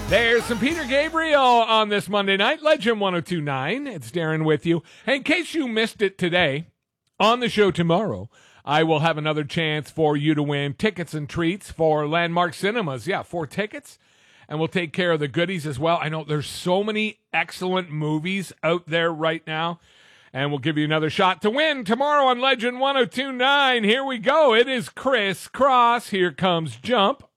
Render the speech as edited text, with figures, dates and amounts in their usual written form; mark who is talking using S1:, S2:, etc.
S1: There's some Peter Gabriel on this Monday night. Legend 1029. It's Darren with you. Hey, in case you missed it today, on the show tomorrow, I will have another chance for you to win tickets and treats for Landmark Cinemas. Yeah, 4 tickets. And we'll take care of the goodies as well. I know there's so many excellent movies out there right now. And we'll give you another shot to win tomorrow on Legend 1029. Here we go. It is Criss Cross. Here comes Jump.